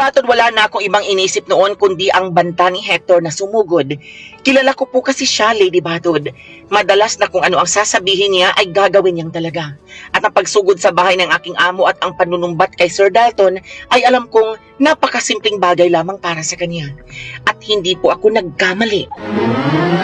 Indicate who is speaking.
Speaker 1: Batod wala na akong ibang inisip noon kundi ang banta ni Hector na sumugod. Kilala ko po kasi siya, Lady Batod. Madalas na kung ano ang sasabihin niya ay gagawin niyang talaga. At ang pagsugod sa bahay ng aking amo at ang panunumbat kay Sir Dalton ay alam kong napakasimpleng bagay lamang para sa kanya. At hindi po ako nagkamali.